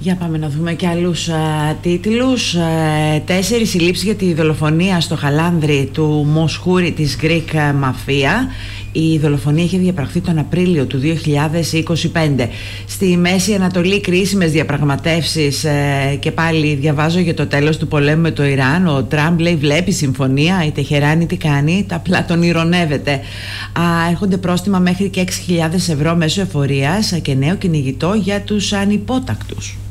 Για πάμε να δούμε και άλλους τίτλους. 4 συλλήψεις για τη δολοφονία στο Χαλάνδρι του Μοσχούρη της Greek Mafia. Η δολοφονία είχε διαπραχθεί τον Απρίλιο του 2025. Στη Μέση Ανατολή κρίσιμες διαπραγματεύσεις και πάλι διαβάζω για το τέλος του πολέμου με το Ιράν. Ο Τραμπ λέει βλέπει συμφωνία, η Τεχεράνη τι κάνει, απλά τον ηρωνεύεται. Έρχονται πρόστιμα μέχρι και 6.000 ευρώ μέσω εφορίας και νέο κυνηγητό για τους ανυπότακτους.